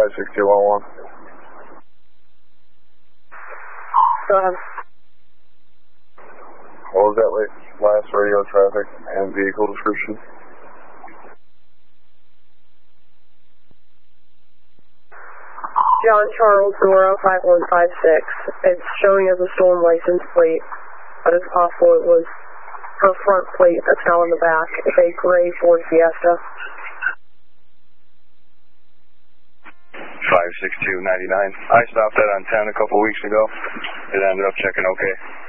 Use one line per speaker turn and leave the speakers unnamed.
56211.
Go ahead.
What was that last radio traffic and vehicle description?
John Charles Nora 5156. It's showing as a stolen license plate, but it's possible it was her front plate that's now in the back. It's a gray Ford Fiesta.
56299. I stopped that on 10 a couple weeks ago. It ended up checking okay.